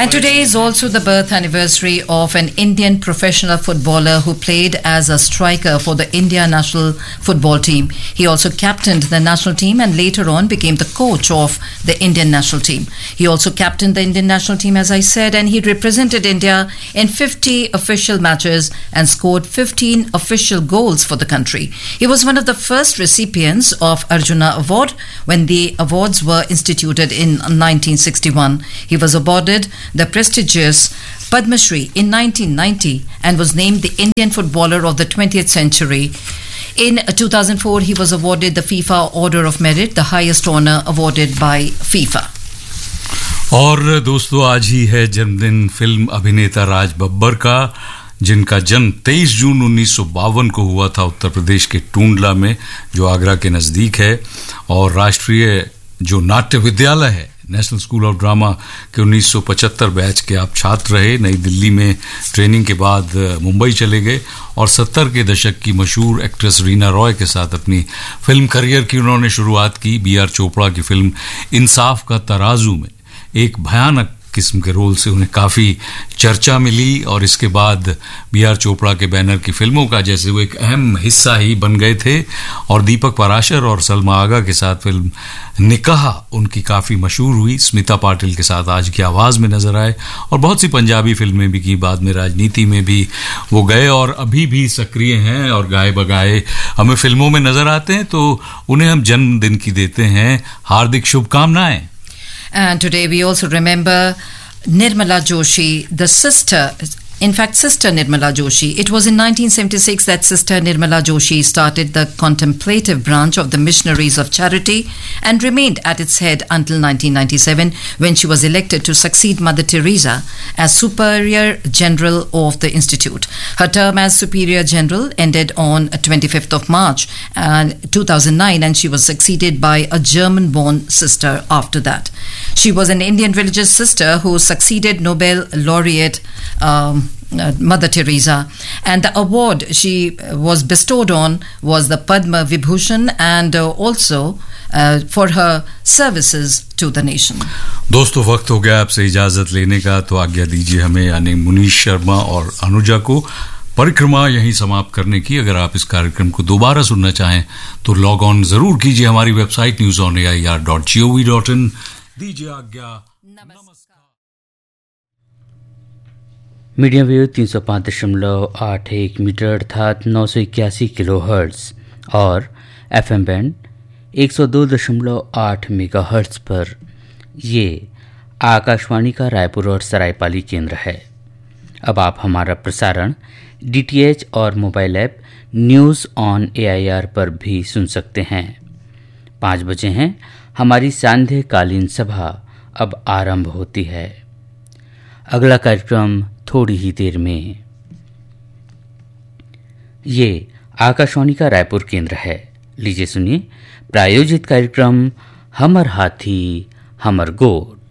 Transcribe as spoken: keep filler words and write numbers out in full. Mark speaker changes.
Speaker 1: And today is also the birth anniversary of an Indian professional footballer who played as a striker for the India national football team. He also captained the national team and later on became the coach of the Indian national team. He also captained the Indian national team, as I said, and he represented India in fifty official matches and scored fifteen official goals for the country. He was one of the first recipients of Arjuna Award when the awards were instituted in nineteen sixty-one. He was awarded the prestigious Padma Shri in nineteen ninety and was named the Indian Footballer of the twentieth century. In two thousand four, he was awarded the FIFA Order of Merit, the highest honor awarded by FIFA.
Speaker 2: और दोस्तों, आज ही है जन्मदिन film अभिनेता राज बब्बर का, जिनका जन्म तेईस जून उन्नीस सौ बावन को हुआ था उत्तर प्रदेश के टूंडला में, जो आगरा के नजदीक है। और राष्ट्रीय जो नाट्य विद्यालय है, नेशनल स्कूल ऑफ ड्रामा के उन्नीस सौ पचहत्तर बैच के आप छात्र रहे। नई दिल्ली में ट्रेनिंग के बाद मुंबई चले गए और सत्तर के दशक की मशहूर एक्ट्रेस रीना रॉय के साथ अपनी फिल्म करियर की उन्होंने शुरुआत की। बी आर चोपड़ा की फिल्म इंसाफ का तराजू में एक भयानक किस्म के रोल से उन्हें काफ़ी चर्चा मिली और इसके बाद बी आर चोपड़ा के बैनर की फिल्मों का जैसे वो एक अहम हिस्सा ही बन गए थे। और दीपक पाराशर और सलमा आगा के साथ फिल्म निकाह उनकी काफ़ी मशहूर हुई। स्मिता पाटिल के साथ आज की आवाज़ में नजर आए और बहुत सी पंजाबी फिल्में भी की। बाद में राजनीति में भी वो गए और अभी भी सक्रिय हैं और गाए बगाए हमें फिल्मों में नजर आते हैं, तो उन्हें हम जन्मदिन की देते हैं हार्दिक शुभकामनाएं।
Speaker 1: And today we also remember Nirmala Joshi, the sister, in fact, Sister Nirmala Joshi. It was in nineteen seventy-six that Sister Nirmala Joshi started the contemplative branch of the Missionaries of Charity and remained at its head until nineteen ninety-seven, when she was elected to succeed Mother Teresa as Superior General of the Institute. Her term as Superior General ended on twenty-fifth of March two thousand nine, and she was succeeded by a German-born sister after that. She was an Indian religious sister who succeeded Nobel laureate um, Uh, Mother Teresa, and the award she was bestowed on was the Padma Vibhushan, and uh, also uh, for her services to the nation.
Speaker 2: दोस्तों, वक्त हो गया आपसे इजाजत लेने का, तो आज्ञा दीजिए हमें यानी मुनीश शर्मा और अनुजा को परिक्रमा यहीं समाप्त करने की। अगर आप इस कार्यक्रम को दोबारा सुनना चाहें तो लॉग ऑन जरूर कीजिए हमारी website news on A I R dot G O V dot in. दीजिए आज्ञा, नमस्कार।
Speaker 3: मीडियम वेव तीन सौ पाँच दशमलव आठ एक मीटर अर्थात नौ सौ इक्यासी किलो हर्ट्ज़ और एफ एम बैंड एक सौ दो दशमलव आठ मेगा हर्ट्ज़ पर ये आकाशवाणी का रायपुर और सरायपाली केंद्र है। अब आप हमारा प्रसारण डी टी एच और mobile app news on A I R पर भी सुन सकते हैं। पाँच बजे हैं, हमारी सांध्यकालीन सभा अब आरंभ होती है। अगला कार्यक्रम थोड़ी ही देर में। ये आकाशवाणी का रायपुर केंद्र है। लीजिए सुनिए प्रायोजित कार्यक्रम हमर हाथी हमर गोठ।